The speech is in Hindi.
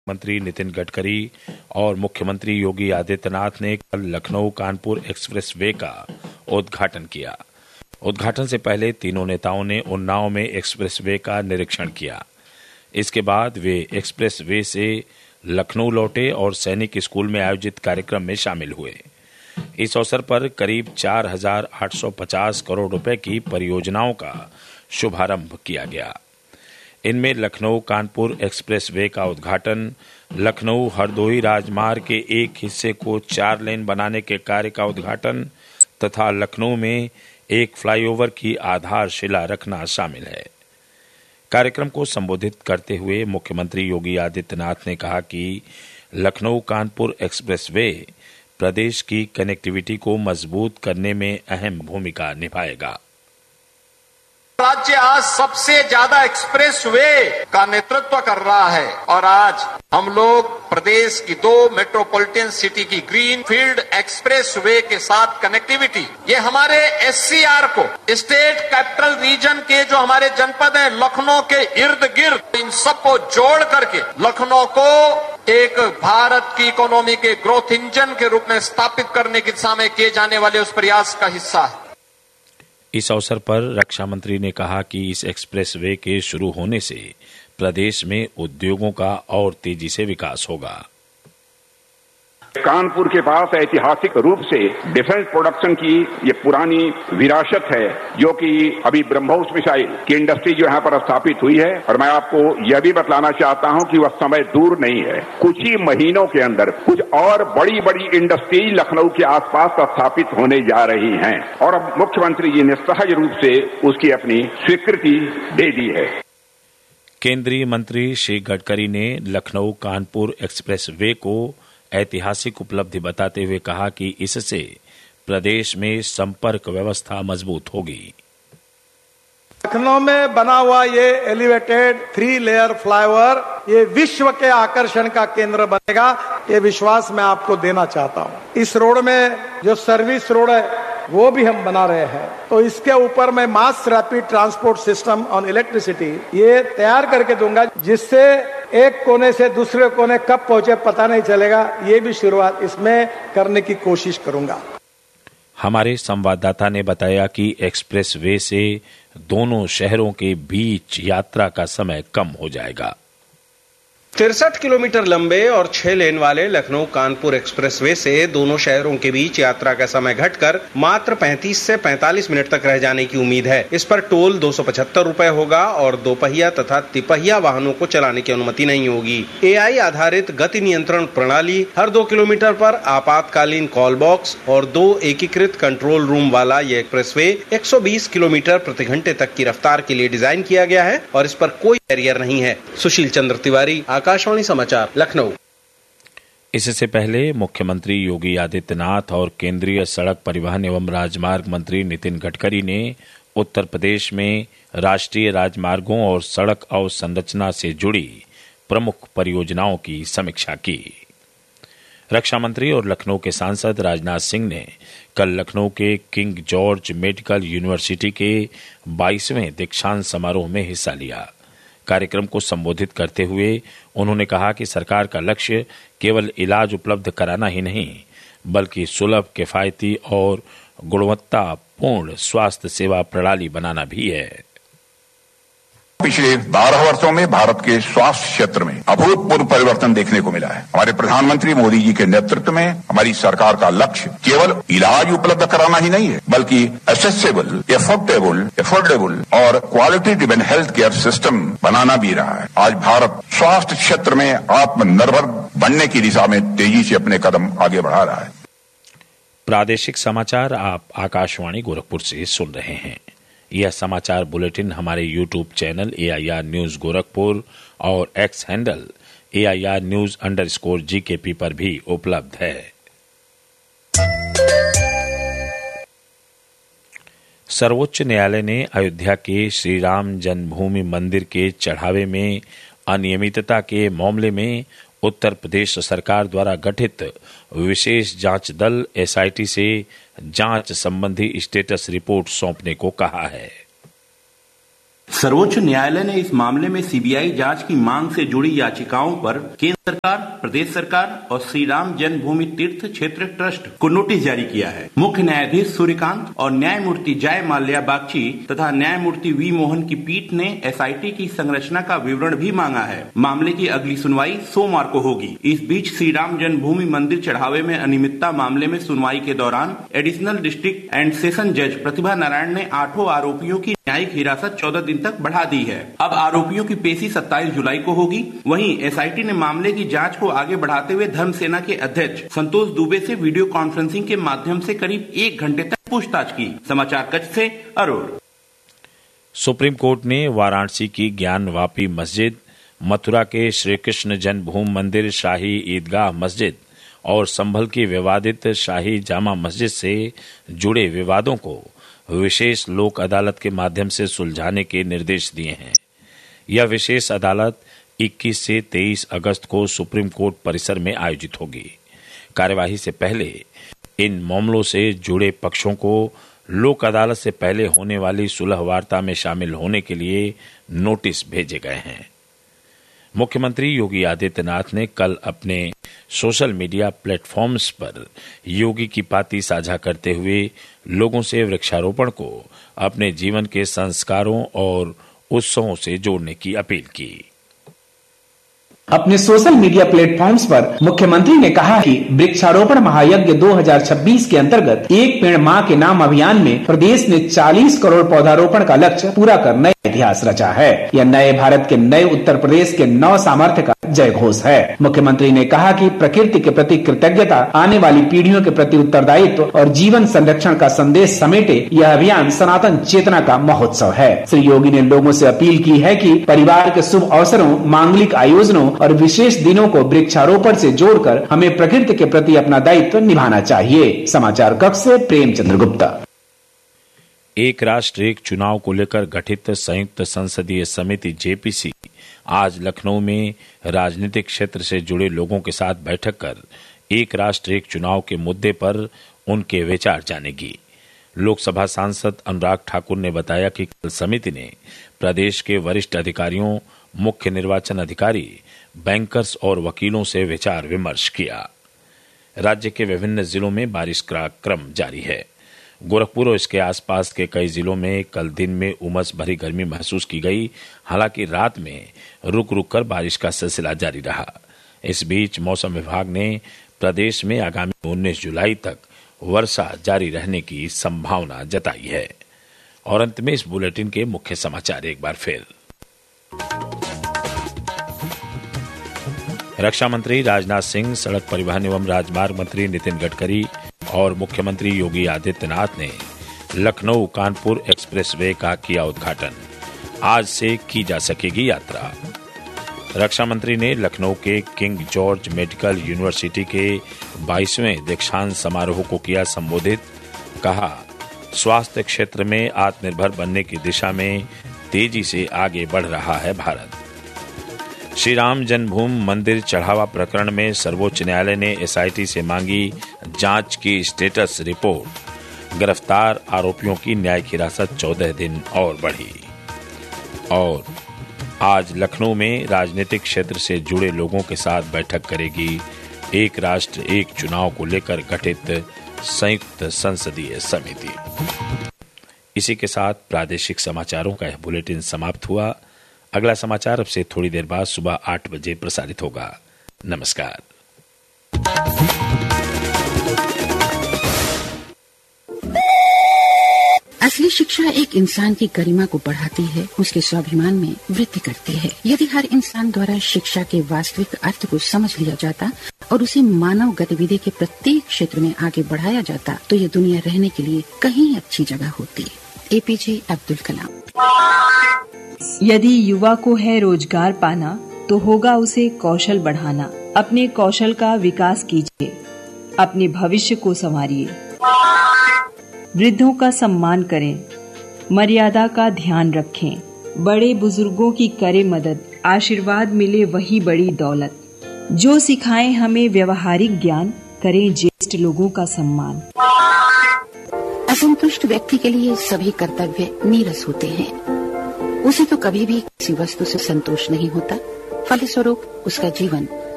मंत्री नितिन गडकरी और मुख्यमंत्री योगी आदित्यनाथ ने कल लखनऊ कानपुर एक्सप्रेस वे का उद्घाटन किया। उद्घाटन से पहले तीनों नेताओं ने उन्नाव में एक्सप्रेस वे का निरीक्षण किया। इसके बाद वे एक्सप्रेस वे से लखनऊ लौटे और सैनिक स्कूल में आयोजित कार्यक्रम में शामिल हुए। इस अवसर पर करीब 4,850 करोड़ रुपए की परियोजनाओं का शुभारंभ किया गया। इनमें लखनऊ कानपुर एक्सप्रेस वे का उद्घाटन, लखनऊ हरदोई राजमार्ग के एक हिस्से को 4 लेन बनाने के कार्य का उद्घाटन तथा लखनऊ में एक फ्लाईओवर की आधारशिला रखना शामिल है। कार्यक्रम को संबोधित करते हुए मुख्यमंत्री योगी आदित्यनाथ ने कहा कि लखनऊ कानपुर एक्सप्रेस वे प्रदेश की कनेक्टिविटी को मजबूत करने में अहम भूमिका निभाएगा। राज्य आज सबसे ज्यादा एक्सप्रेस वे का नेतृत्व कर रहा है और आज हम लोग प्रदेश की 2 मेट्रोपॉलिटन सिटी की ग्रीन फील्ड एक्सप्रेस वे के साथ कनेक्टिविटी, ये हमारे एससीआर को, स्टेट कैपिटल रीजन के जो हमारे जनपद हैं लखनऊ के इर्द गिर्द, इन सबको जोड़ करके लखनऊ को एक भारत की इकोनॉमी के ग्रोथ इंजन के रूप में स्थापित करने की दिशा में किए जाने वाले उस प्रयास का हिस्सा है। इस अवसर पर रक्षा मंत्री ने कहा कि इस एक्सप्रेस वे के शुरू होने से प्रदेश में उद्योगों का और तेजी से विकास होगा। कानपुर के पास ऐतिहासिक रूप से डिफेंस प्रोडक्शन की ये पुरानी विरासत है, जो कि अभी ब्रह्मोस मिसाइल की इंडस्ट्री जो यहाँ पर स्थापित हुई है। और मैं आपको यह भी बतलाना चाहता हूँ कि वह समय दूर नहीं है, कुछ ही महीनों के अंदर कुछ और बड़ी बड़ी इंडस्ट्री लखनऊ के आसपास स्थापित होने जा रही हैं और अब मुख्यमंत्री जी ने सहज रूप से उसकी अपनी स्वीकृति दे दी है। केंद्रीय मंत्री श्री गडकरी ने लखनऊ कानपुर एक्सप्रेस वे को ऐतिहासिक उपलब्धि बताते हुए कहा कि इससे प्रदेश में संपर्क व्यवस्था मजबूत होगी। लखनऊ में बना हुआ ये एलिवेटेड 3 लेयर फ्लाईओवर ये विश्व के आकर्षण का केंद्र बनेगा, ये विश्वास मैं आपको देना चाहता हूँ। इस रोड में जो सर्विस रोड है वो भी हम बना रहे हैं, तो इसके ऊपर मैं mass rapid transport system on electricity ये तैयार करके दूंगा, जिससे एक कोने से दूसरे कोने कब पहुंचे पता नहीं चलेगा। ये भी शुरुआत इसमें करने की कोशिश करूंगा। हमारे संवाददाता ने बताया कि एक्सप्रेस वे से दोनों शहरों के बीच यात्रा का समय कम हो जाएगा। 63 किलोमीटर लंबे और 6 लेन वाले लखनऊ कानपुर एक्सप्रेसवे से दोनों शहरों के बीच यात्रा का समय घटकर मात्र 35 से 45 मिनट तक रह जाने की उम्मीद है। इस पर टोल 275 रुपए होगा और 2 पहिया तथा तिपहिया वाहनों को चलाने की अनुमति नहीं होगी। AI आधारित गति नियंत्रण प्रणाली, हर 2 किलोमीटर पर आपातकालीन कॉल बॉक्स और 2 एकीकृत कंट्रोल रूम वाला ये एक्सप्रेसवे 120 किलोमीटर प्रति घंटे तक की रफ्तार के लिए डिजाइन किया गया है और इस पर कोई बैरियर नहीं है। सुशील चंद्र तिवारी, आकाशवाणी समाचार, लखनऊ। इससे पहले मुख्यमंत्री योगी आदित्यनाथ और केंद्रीय सड़क परिवहन एवं राजमार्ग मंत्री नितिन गडकरी ने उत्तर प्रदेश में राष्ट्रीय राजमार्गों और सड़क अवसंरचना से जुड़ी प्रमुख परियोजनाओं की समीक्षा की। रक्षा मंत्री और लखनऊ के सांसद राजनाथ सिंह ने कल लखनऊ के किंग जॉर्ज मेडिकल यूनिवर्सिटी के 22वें दीक्षांत समारोह में हिस्सा लिया। कार्यक्रम को संबोधित करते हुए उन्होंने कहा कि सरकार का लक्ष्य केवल इलाज उपलब्ध कराना ही नहीं, बल्कि सुलभ, किफायती और गुणवत्तापूर्ण स्वास्थ्य सेवा प्रणाली बनाना भी है। पिछले 12 वर्षों में भारत के स्वास्थ्य क्षेत्र में अभूतपूर्व परिवर्तन देखने को मिला है। हमारे प्रधानमंत्री मोदी जी के नेतृत्व में हमारी सरकार का लक्ष्य केवल इलाज उपलब्ध कराना ही नहीं है, बल्कि एक्सेसिबल, एफोर्डेबल और quality driven health care system बनाना भी रहा है। आज भारत स्वास्थ्य क्षेत्र में आत्मनिर्भर बनने की दिशा में तेजी से अपने कदम आगे बढ़ा रहा है। प्रादेशिक समाचार आप आकाशवाणी गोरखपुर से सुन रहे हैं। यह समाचार बुलेटिन हमारे YouTube channel AIR news Gorakhpur और X हैंडल AIR News_GKP पर भी उपलब्ध है। सर्वोच्च न्यायालय ने अयोध्या के श्री राम जन्मभूमि मंदिर के चढ़ावे में अनियमितता के मामले में उत्तर प्रदेश सरकार द्वारा गठित विशेष जांच दल SIT से जांच संबंधी स्टेटस रिपोर्ट सौंपने को कहा है। सर्वोच्च न्यायालय ने इस मामले में CBI जांच की मांग से जुड़ी याचिकाओं पर केंद्र सरकार, प्रदेश सरकार और श्री राम जन्मभूमि तीर्थ क्षेत्र ट्रस्ट को नोटिस जारी किया है। मुख्य न्यायाधीश सूर्यकांत और न्यायमूर्ति जय माल्या बागची तथा न्यायमूर्ति वी मोहन की पीठ ने एसआईटी की संरचना का विवरण भी मांगा है। मामले की अगली सुनवाई सोमवार को होगी। इस बीच श्री राम जन्मभूमि मंदिर चढ़ावे में अनियमितता मामले में सुनवाई के दौरान एडिशनल डिस्ट्रिक्ट एंड सेशन जज प्रतिभा नारायण ने 8 आरोपियों की न्यायिक हिरासत 14 दिन तक बढ़ा दी है। अब आरोपियों की पेशी 27 जुलाई को होगी। वहीं एसआईटी ने मामले की जांच को आगे बढ़ाते हुए धर्म सेना के अध्यक्ष संतोष दुबे से वीडियो कॉन्फ्रेंसिंग के माध्यम से करीब 1 घंटे तक पूछताछ की। समाचार कक्ष से अरुण। सुप्रीम कोर्ट ने वाराणसी की ज्ञानवापी मस्जिद, मथुरा के श्री कृष्ण जन्मभूमि मंदिर शाही ईदगाह मस्जिद और संभल की विवादित शाही जामा मस्जिद से जुड़े विवादों को विशेष लोक अदालत के माध्यम से सुलझाने के निर्देश दिए हैं। यह विशेष अदालत 21 से 23 अगस्त को सुप्रीम कोर्ट परिसर में आयोजित होगी। कार्यवाही से पहले इन मामलों से जुड़े पक्षों को लोक अदालत से पहले होने वाली सुलह वार्ता में शामिल होने के लिए नोटिस भेजे गए हैं। मुख्यमंत्री योगी आदित्यनाथ ने कल अपने सोशल मीडिया प्लेटफॉर्म्स पर योगी की पाती साझा करते हुए लोगों से वृक्षारोपण को अपने जीवन के संस्कारों और उत्सवों से जोड़ने की अपील की। अपने सोशल मीडिया प्लेटफॉर्म्स पर मुख्यमंत्री ने कहा कि वृक्षारोपण महायज्ञ 2026 के अंतर्गत एक पेड़ मां के नाम अभियान में प्रदेश ने 40 करोड़ पौधारोपण का लक्ष्य पूरा कर नया इतिहास रचा है। यह नए भारत के नए उत्तर प्रदेश के नव सामर्थ्य का जय घोष है। मुख्यमंत्री ने कहा कि प्रकृति के प्रति कृतज्ञता, आने वाली पीढ़ियों के प्रति उत्तरदायित्व और जीवन संरक्षण का संदेश समेटे यह अभियान सनातन चेतना का महोत्सव है। श्री योगी ने लोगों से अपील की है कि परिवार के शुभ अवसरों, मांगलिक आयोजनों और विशेष दिनों को वृक्षारोपण से जोड़कर हमें प्रकृति के प्रति अपना दायित्व निभाना चाहिए। समाचार कक्ष से प्रेमचंद्र गुप्ता। एक राष्ट्र एक चुनाव को लेकर गठित संयुक्त संसदीय समिति जेपीसी आज लखनऊ में राजनीतिक क्षेत्र से जुड़े लोगों के साथ बैठक कर एक राष्ट्र एक चुनाव के मुद्दे पर उनके विचार जानेगी। लोकसभा सांसद अनुराग ठाकुर ने बताया कि कल समिति ने प्रदेश के वरिष्ठ अधिकारियों, मुख्य निर्वाचन अधिकारी, बैंकर्स और वकीलों से विचार विमर्श किया। राज्य के विभिन्न जिलों में बारिश का क्रम जारी है। गोरखपुर और इसके आसपास के कई जिलों में कल दिन में उमस भरी गर्मी महसूस की गई। हालांकि रात में रुक रुक कर बारिश का सिलसिला जारी रहा। इस बीच मौसम विभाग ने प्रदेश में आगामी 19 जुलाई तक वर्षा जारी रहने की संभावना जताई है। और अंत में इस बुलेटिन के मुख्य समाचार एक बार फिर। रक्षा मंत्री राजनाथ सिंह, सड़क परिवहन एवं राजमार्ग मंत्री नितिन गडकरी और मुख्यमंत्री योगी आदित्यनाथ ने लखनऊ कानपुर एक्सप्रेसवे का किया उद्घाटन। आज से की जा सकेगी यात्रा। रक्षा मंत्री ने लखनऊ के किंग जॉर्ज मेडिकल यूनिवर्सिटी के 22वें दीक्षांत समारोह को किया संबोधित। कहा, स्वास्थ्य क्षेत्र में आत्मनिर्भर बनने की दिशा में तेजी से आगे बढ़ रहा है भारत। श्री राम जन्मभूमि मंदिर चढ़ावा प्रकरण में सर्वोच्च न्यायालय ने एसआईटी से मांगी जांच की स्टेटस रिपोर्ट। गिरफ्तार आरोपियों की न्यायिक हिरासत 14 दिन और बढ़ी। और आज लखनऊ में राजनीतिक क्षेत्र से जुड़े लोगों के साथ बैठक करेगी एक राष्ट्र एक चुनाव को लेकर गठित संयुक्त संसदीय समिति। इसी के साथ प्रादेशिक समाचारों का यह बुलेटिन समाप्त हुआ। अगला समाचार अब से थोड़ी देर बाद सुबह 8 बजे प्रसारित होगा। नमस्कार। असली शिक्षा एक इंसान की गरिमा को बढ़ाती है, उसके स्वाभिमान में वृद्धि करती है। यदि हर इंसान द्वारा शिक्षा के वास्तविक अर्थ को समझ लिया जाता और उसे मानव गतिविधि के प्रत्येक क्षेत्र में आगे बढ़ाया जाता तो ये दुनिया रहने के लिए कहीं अच्छी जगह होती। एपीजे अब्दुल कलाम। यदि युवा को है रोजगार पाना तो होगा उसे कौशल बढ़ाना। अपने कौशल का विकास कीजिए, अपने भविष्य को संवारिए। वृद्धों का सम्मान करें, मर्यादा का ध्यान रखें। बड़े बुजुर्गों की करें मदद, आशीर्वाद मिले वही बड़ी दौलत। जो सिखाएं हमें व्यवहारिक ज्ञान, करें ज्येष्ठ लोगों का सम्मान। असंतुष्ट व्यक्ति के लिए सभी कर्तव्य नीरस होते हैं। उसे तो कभी भी किसी वस्तु से संतोष नहीं होता, फलस्वरूप उसका जीवन